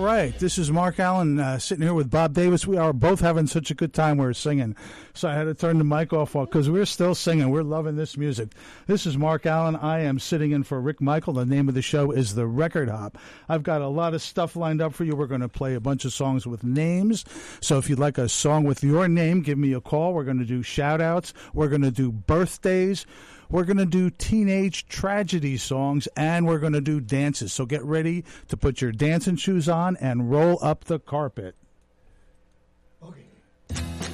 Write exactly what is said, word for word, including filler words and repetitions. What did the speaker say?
right. This is Mark Allen uh, sitting here with Bob Davis. We are both having such a good time. We were singing. So I had to turn the mic off because we're still singing. We're loving this music. This is Mark Allen. I am sitting in for Rick Michael. The name of the show is The Record Hop. I've got a lot of stuff lined up for you. We're going to play a bunch of songs with names. So if you'd like a song with your name, give me a call. We're going to do shout-outs. We're going to do birthdays. We're going to do teenage tragedy songs, and we're going to do dances. So get ready to put your dancing shoes on and roll up the carpet.